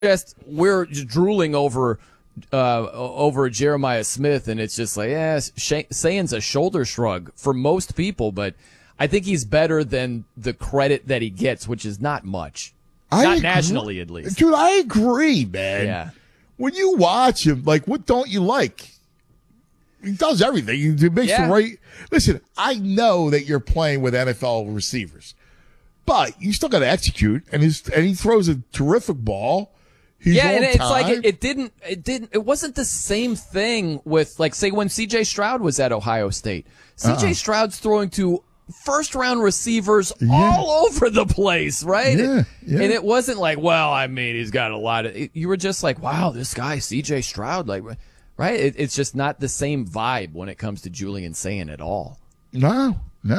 we're just drooling over Jeremiah Smith, and it's just like, saying's a shoulder shrug for most people, but I think he's better than the credit that he gets, which is not much. Not nationally, at least. Dude, I agree, man. Yeah. When you watch him, like, what don't you like? He does everything. He makes the right. Listen, I know that you're playing with NFL receivers, but you still got to execute, and he throws a terrific ball. He's and it's time. like it wasn't the same thing with, like, say, when C.J. Stroud was at Ohio State. C.J. Stroud's throwing to first-round receivers all over the place, right? Yeah. And it wasn't like, well, I mean, he's got a lot of – you were just like, wow, this guy, C.J. Stroud, like, right? It's just not the same vibe when it comes to Julian Sayin at all. No.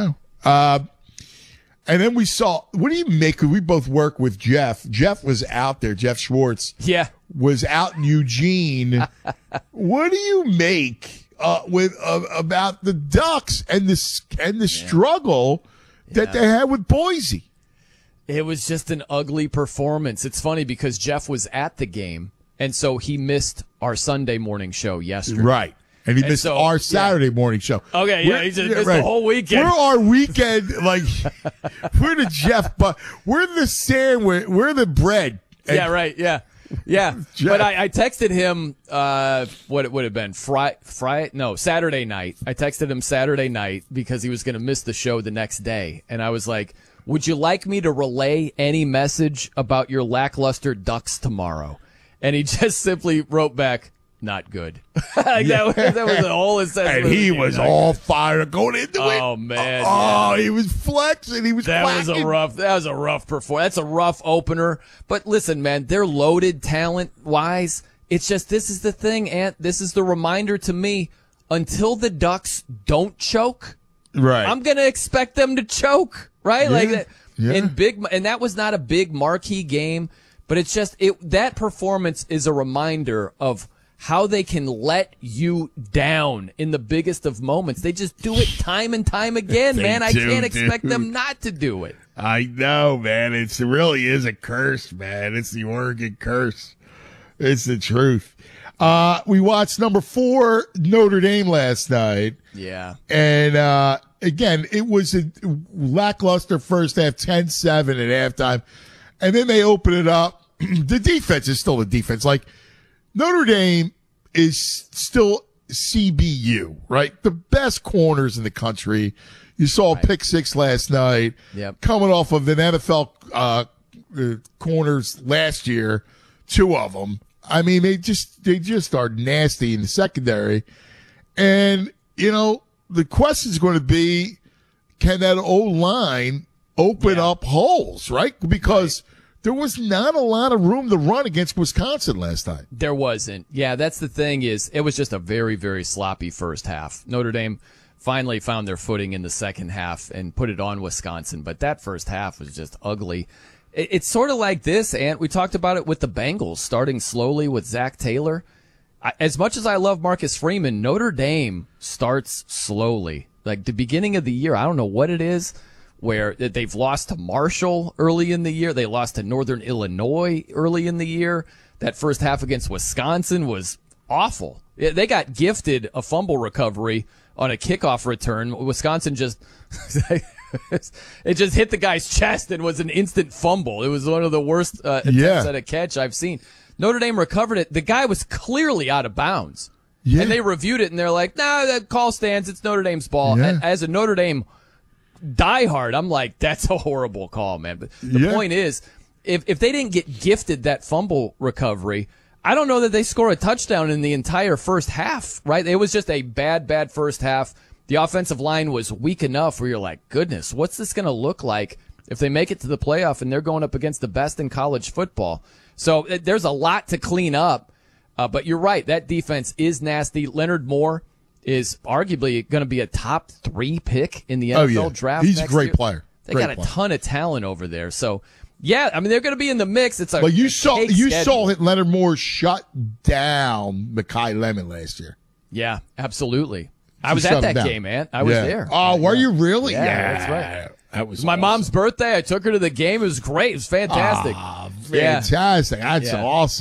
And then we saw, what do you make? We both work with Jeff. Jeff was out there. Jeff Schwartz was out in Eugene. What do you make about the Ducks and the struggle that they had with Boise? It was just an ugly performance. It's funny because Jeff was at the game, and so he missed our Sunday morning show yesterday. Right. And he missed our Saturday morning show. Okay, he just missed the whole weekend. We're our weekend, like, we're the Jeff, but we're the sandwich, we're the bread. And Yeah. But I texted him, what it would have been, Saturday night. I texted him Saturday night because he was going to miss the show the next day. And I was like, would you like me to relay any message about your lackluster Ducks tomorrow? And he just simply wrote back, not good. That was the whole assessment. And he was all fired going into it. Oh, man. He was flexing. He was That was a rough performance. That's a rough opener. But listen, man, they're loaded talent-wise. It's just, this is the thing, Ant. This is the reminder to me. Until the Ducks don't choke, right, I'm going to expect them to choke, right? And that was not a big marquee game, but it's just, that performance is a reminder of how they can let you down in the biggest of moments. They just do it time and time again, man. I can't expect them not to do it. I know, man. It really is a curse, man. It's the Oregon curse. It's the truth. We watched number 4 Notre Dame last night. Yeah. And again, it was a lackluster first half, 10-7 at halftime. And then they open it up. The defense is still the defense. Like, Notre Dame is still CBU, right? The best corners in the country. You saw a pick six last night. Yep. Coming off of an NFL corners last year, 2 of them. I mean, they just are nasty in the secondary. And, the question is going to be, can that O-line open up holes, right? Because there was not a lot of room to run against Wisconsin last time. There wasn't. Yeah, that's the thing is it was just a very, very sloppy first half. Notre Dame finally found their footing in the second half and put it on Wisconsin. But that first half was just ugly. It's sort of like this, Ant. We talked about it with the Bengals starting slowly with Zach Taylor. As much as I love Marcus Freeman, Notre Dame starts slowly. Like the beginning of the year, I don't know what it is, where they've lost to Marshall early in the year. They lost to Northern Illinois early in the year. That first half against Wisconsin was awful. They got gifted a fumble recovery on a kickoff return. Wisconsin just it just hit the guy's chest and was an instant fumble. It was one of the worst attempts at a catch I've seen. Notre Dame recovered it. The guy was clearly out of bounds. Yeah. And they reviewed it, and they're like, nah, that call stands. It's Notre Dame's ball. Yeah. As a Notre Dame diehard, I'm like, that's a horrible call, man. But the point is, if they didn't get gifted that fumble recovery, I don't know that they score a touchdown in the entire first half, right? It was just a bad first half. The offensive line was weak enough where you're like, goodness, what's this going to look like if they make it to the playoff and they're going up against the best in college football? So there's a lot to clean up. But you're right. That defense is nasty. Leonard Moore is arguably going to be a top 3 pick in the NFL draft. He's a great player. They got a ton of talent over there. So, yeah, I mean, they're going to be in the mix. It's like you saw Leonard Moore shut down Mekhi Lemon last year. Yeah, absolutely. I was at that game, man. I was there. Oh, were you really? Yeah, that's right. That was my mom's birthday. I took her to the game. It was great. It was fantastic. fantastic. That's Yeah. awesome.